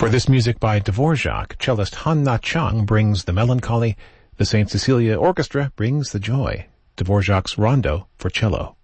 For this music by Dvorak, cellist Han Na-chung brings the melancholy, the St. Cecilia Orchestra brings the joy. Dvorak's Rondo for cello.